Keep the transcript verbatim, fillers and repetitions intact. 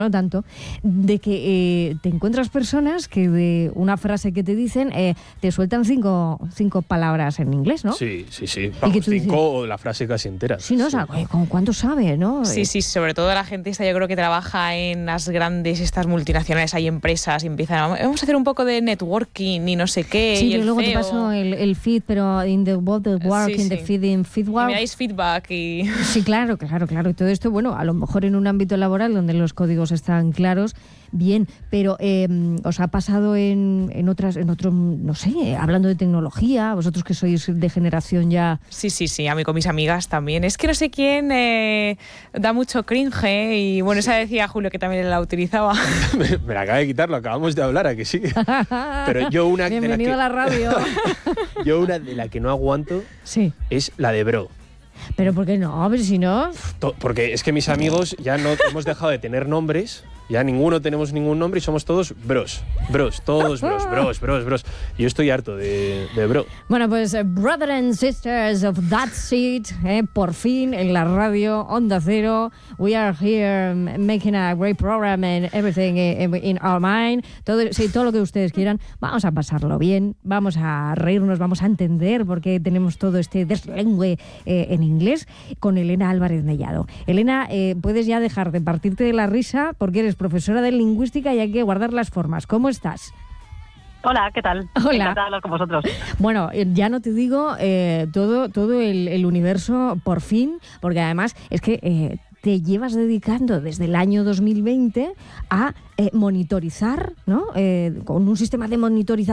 no tanto, de que eh, te encuentras personas que de una frase que te dicen eh, te sueltan cinco, cinco palabras en inglés, ¿no? Sí, sí, sí. Vamos, cinco dices, o la frase casi entera. Sí, ¿no? Sí. O sea, ¿con cuánto sabe, no? Sí, sí, sobre todo la gente esta yo creo que trabaja en las grandes, estas multinacionales, hay empresas y empiezan, vamos a hacer un poco de networking y no sé qué. Sí, y el luego C E O. te paso el, el feed, pero in the world of work, sí, in sí. the feed, in feedback. Y me dais feedback y... Sí, claro, claro, claro. Y todo esto, bueno, a lo mejor en un ámbito laboral donde los códigos están claros, bien, pero eh, os ha pasado en, en otras, en otro, no sé, hablando de tecnología, vosotros que sois de generación ya... Sí, sí, sí, a mí con mis amigas también. Es que no sé quién eh, da mucho cringe y bueno, esa decía Julio que también la utilizaba. me, me la acaba de quitar, lo acabamos de hablar, ¿a que sí? Pero yo una Bienvenido de la a que, la radio. yo una de la que no aguanto sí. es la de bro. Pero ¿por qué no? A ver si no... Porque es que mis amigos ya no hemos dejado de tener nombres, ya ninguno tenemos ningún nombre y somos todos bros, bros, todos bros, bros, bros, bros. Y yo estoy harto de, de bro. Bueno, pues uh, Brother and Sisters of That Seed, eh, por fin en la radio Onda Cero. We are here making a great program and everything in, in our mind. Todo, sí, todo lo que ustedes quieran. Vamos a pasarlo bien, vamos a reírnos, vamos a entender por qué tenemos todo este deslengue eh, en inglés con Elena Álvarez Mellado. Elena, eh, puedes ya dejar de partirte de la risa porque eres profesora de lingüística y hay que guardar las formas. ¿Cómo estás? Hola, ¿qué tal? Hola. Encantada de hablar con vosotros. Bueno, ya no te digo eh, todo, todo el, el universo por fin, porque además es que eh, te llevas dedicando desde el año dos mil veinte a eh, monitorizar, ¿no? Eh, con un sistema de monitorización